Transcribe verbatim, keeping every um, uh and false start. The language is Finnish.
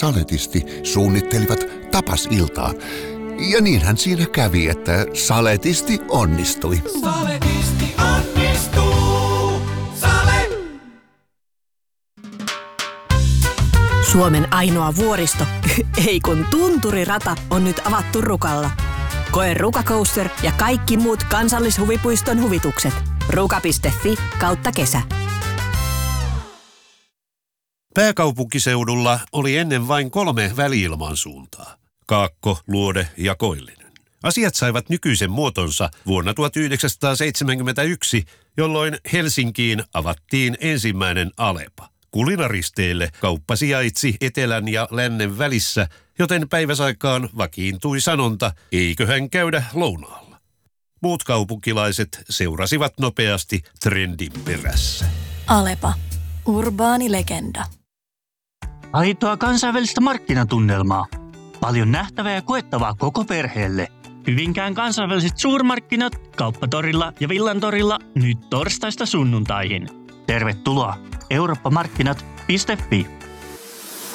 saletisti suunnittelivat tapasiltaa. Ja niinhän siinä kävi, että saletisti onnistui. Saletisti onnistuu. Sale! Suomen ainoa vuoristo, ei kun tunturirata, on nyt avattu Rukalla. Koe Ruka Coaster ja kaikki muut kansallishuvipuiston huvitukset. ruka piste fi kautta kesä. Pääkaupunkiseudulla oli ennen vain kolme väli-ilmansuuntaa. Kaakko, Luode ja Koillinen. Asiat saivat nykyisen muotonsa vuonna tuhatyhdeksänsataaseitsemänkymmentäyksi, jolloin Helsinkiin avattiin ensimmäinen Alepa. Kulinaristeille kauppa sijaitsi etelän ja lännen välissä, joten päiväsaikaan vakiintui sanonta, eiköhän käydä lounaalla. Muut kaupunkilaiset seurasivat nopeasti trendin perässä. Alepa. Urbaani legenda. Aitoa kansainvälistä markkinatunnelmaa. Paljon nähtävää ja koettavaa koko perheelle. Hyvinkään kansainväliset suurmarkkinat Kauppatorilla ja Villantorilla nyt torstaista sunnuntaihin. Tervetuloa eurooppamarkkinat piste fi.